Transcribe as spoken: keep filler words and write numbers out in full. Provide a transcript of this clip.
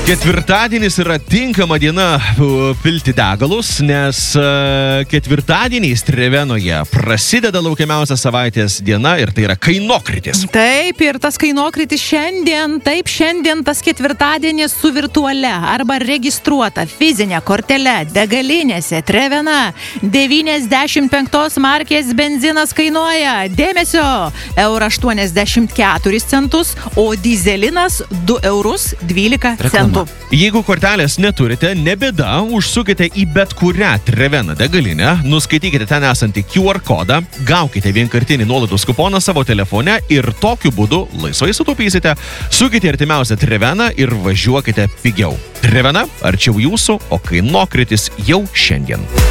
Ketvirtadienis yra tinkama diena pilti degalus, nes ketvirtadieniais Trevenoje prasideda laukiamiausia savaitės diena ir tai yra kainokritis. Taip, ir tas kainokritis šiandien, taip, šiandien tas ketvirtadienis su virtualia arba registruota fizinė kortelė degalinėse Trevena devyniasdešimt penktos markės benzinas kainuoja, dėmesio, eurą aštuoniasdešimt keturis centus, o dyzelinas du eurus dvylika centų. Jeigu kortelės neturite, ne bėda, užsukite į bet kurią Trevena degalinę, nuskaitykite ten esantį Q R kodą, gaukite vienkartinį nuolaidos kuponą savo telefone ir tokiu būdu laisvai sutaupysite, sukite artimiausią Treveną ir važiuokite pigiau. Trevena arčiau jūsų, o kainokritis jau šiandien.